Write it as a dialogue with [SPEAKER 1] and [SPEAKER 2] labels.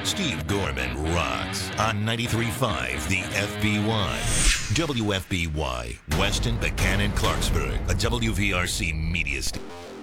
[SPEAKER 1] Steve Gorman rocks on 93.5 The FBY. WFBY, Weston, Buchanan, Clarksburg, a WVRC media station.